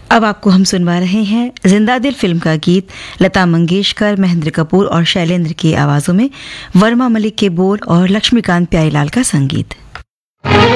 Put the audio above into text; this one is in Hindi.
अब आपको हम सुनवा रहे हैं जिंदा दिल फिल्म का गीत लता मंगेशकर, महेंद्र कपूर और शैलेंद्र की आवाजों में, वर्मा मलिक के बोल और लक्ष्मीकांत प्यारीलाल का संगीत।